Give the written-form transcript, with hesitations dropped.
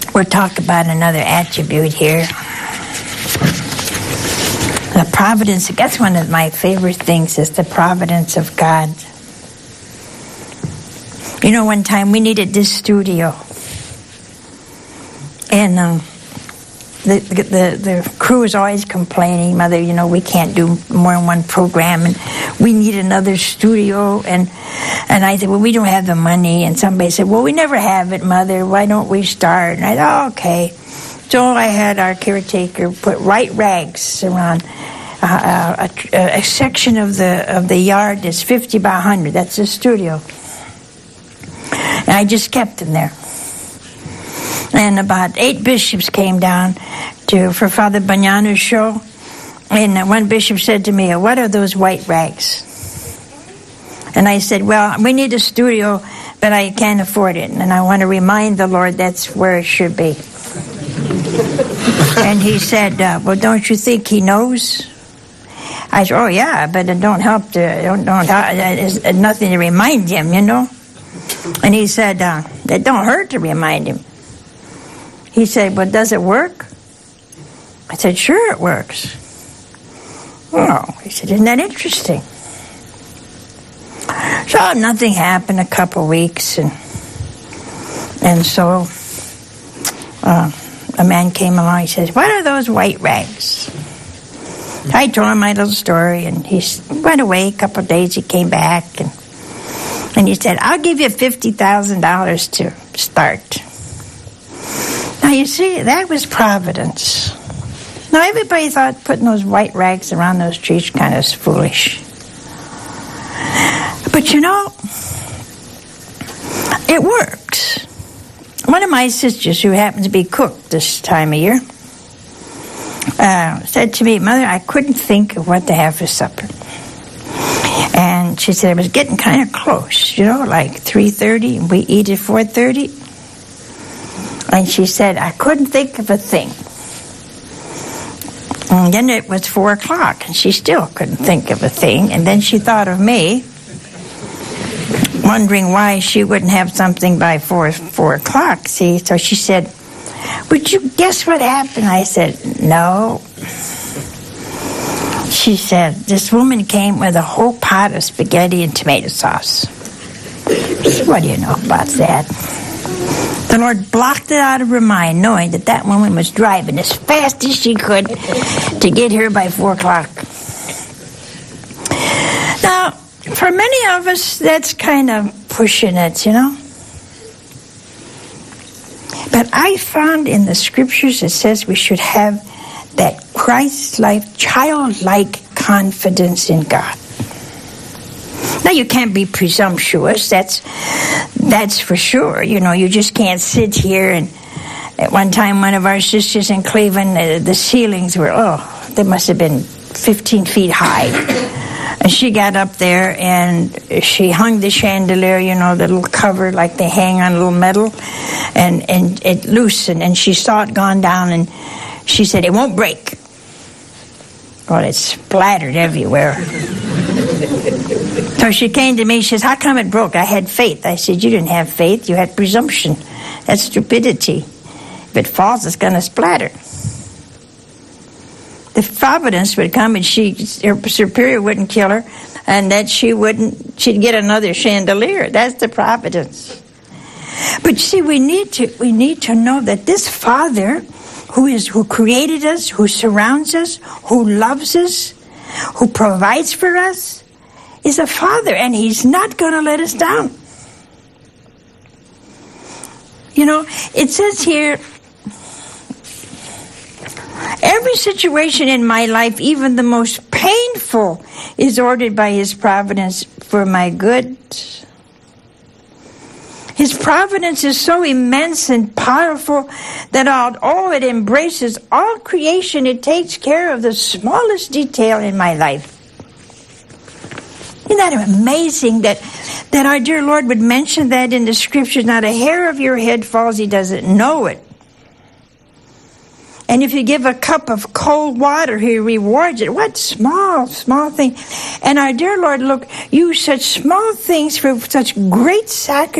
we'll talk about another attribute here. The providence. That's one of my favorite things is the providence of God. You know, one time we needed this studio. And the crew is always complaining, Mother, you know, we can't do more than one program, and we need another studio. And I said, well, we don't have the money. And somebody said, well, we never have it, Mother. Why don't we start? And I thought, okay. So I had our caretaker put white rags around a section of the yard that's 50 by 100. That's the studio. And I just kept them there. And about 8 bishops came down for Father Banyana's show. And one bishop said to me, what are those white rags? And I said, well, we need a studio, but I can't afford it. And I want to remind the Lord that's where it should be. And he said, well, don't you think he knows? I said, oh, yeah, but it don't help. There's nothing to remind him, you know. And he said, it don't hurt to remind him. He said, well, does it work? I said, sure it works. Oh, he said, isn't that interesting? So nothing happened, a couple weeks, and so a man came along. He says, what are those white rags? I told him my little story, and he went away a couple of days. He came back, and he said, I'll give you $50,000 to start. Now, you see, that was providence. Now, everybody thought putting those white rags around those trees kind of foolish. But, you know, it works. One of my sisters, who happens to be cook this time of year, said to me, Mother, I couldn't think of what to have for supper. And she said it was getting kind of close, you know, like 3:30, and we eat at 4:30. And she said, I couldn't think of a thing. And then it was 4 o'clock, and she still couldn't think of a thing. And then she thought of me, wondering why she wouldn't have something by 4 o'clock, see? So she said, would you guess what happened? I said, no. She said, this woman came with a whole pot of spaghetti and tomato sauce. What do you know about that? The Lord blocked it out of her mind, knowing that woman was driving as fast as she could to get here by 4 o'clock. Now, for many of us, that's kind of pushing it, you know. But I found in the scriptures it says we should have that Christ-like, childlike confidence in God. Now, you can't be presumptuous, that's for sure. You know, you just can't sit here. And at one time, one of our sisters in Cleveland, the ceilings were, they must have been 15 feet high. And she got up there and she hung the chandelier, you know, the little cover like they hang on a little metal, and it loosened, and she saw it gone down, and she said, it won't break. Well, it splattered everywhere. So she came to me, she says, how come it broke? I had faith. I said, you didn't have faith, you had presumption. That's stupidity. If it falls, it's going to splatter. The providence would come, and her superior wouldn't kill her, and that she'd get another chandelier. That's the providence. But you see, we need to know that this Father who created us, who surrounds us, who loves us, who provides for us, is a Father, and He's not going to let us down. You know, it says here, every situation in my life, even the most painful, is ordered by His providence for my good. His providence is so immense and powerful that although it embraces all creation, it takes care of the smallest detail in my life. Isn't that amazing that our dear Lord would mention that in the scriptures? Not a hair of your head falls, He doesn't know it. And if you give a cup of cold water, He rewards it. What small thing. And our dear Lord, look, use such small things for such great sacrifice.